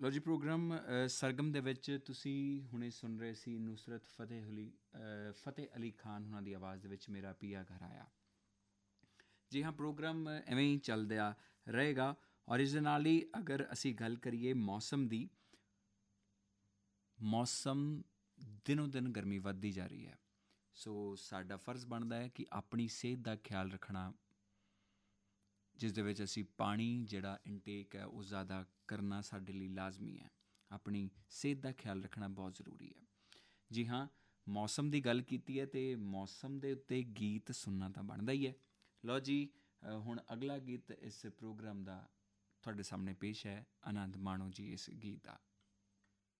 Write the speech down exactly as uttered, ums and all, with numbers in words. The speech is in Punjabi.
ਲੋ ਜੀ, ਪ੍ਰੋਗਰਾਮ ਅ, ਸਰਗਮ ਦੇ ਵਿੱਚ ਤੁਸੀਂ ਹੁਣੇ ਸੁਣ ਰਹੇ ਸੀ ਨੁਸਰਤ ਫਤਿਹ ਅਲੀ ਅ, ਫਤਿਹ ਅਲੀ ਖਾਨ ਉਹਨਾਂ ਦੀ ਆਵਾਜ਼ ਦੇ ਵਿੱਚ ਮੇਰਾ ਪੀਆ ਘਰ ਆਇਆ। ਜੀ ਹਾਂ, ਪ੍ਰੋਗਰਾਮ ਐਵੇਂ ਹੀ ਚੱਲਦਾ ਰਹੇਗਾ। ਔਰ ਇਸ ਦੇ ਨਾਲ ਹੀ ਅਗਰ ਅਸੀਂ ਗੱਲ ਕਰੀਏ ਮੌਸਮ ਦੀ, ਮੌਸਮ ਦਿਨੋਂ ਦਿਨ ਗਰਮੀ ਵੱਧਦੀ ਜਾ ਰਹੀ ਹੈ। ਸੋ ਸਾਡਾ ਫਰਜ਼ ਬਣਦਾ ਹੈ ਕਿ ਆਪਣੀ ਸਿਹਤ ਦਾ ਖਿਆਲ ਰੱਖਣਾ, ਜਿਸ ਦੇ ਵਿੱਚ ਅਸੀਂ ਪਾਣੀ ਜਿਹੜਾ ਇਨਟੇਕ ਹੈ ਉਹ ਜ਼ਿਆਦਾ ਕਰਨਾ ਸਾਡੇ ਲਈ ਲਾਜ਼ਮੀ ਹੈ। ਆਪਣੀ ਸਿਹਤ ਦਾ ਖਿਆਲ ਰੱਖਣਾ ਬਹੁਤ ਜ਼ਰੂਰੀ ਹੈ। ਜੀ ਹਾਂ, ਮੌਸਮ ਦੀ ਗੱਲ ਕੀਤੀ ਹੈ ਅਤੇ ਮੌਸਮ ਦੇ ਉੱਤੇ ਗੀਤ ਸੁਣਨਾ ਤਾਂ ਬਣਦਾ ਹੀ ਹੈ। ਲਓ ਜੀ, ਅ, ਹੁਣ ਅਗਲਾ ਗੀਤ ਇਸ ਪ੍ਰੋਗਰਾਮ ਦਾ ਤੁਹਾਡੇ ਸਾਹਮਣੇ ਪੇਸ਼ ਹੈ। ਆਨੰਦ ਮਾਣੋ ਜੀ ਇਸ ਗੀਤ ਦਾ।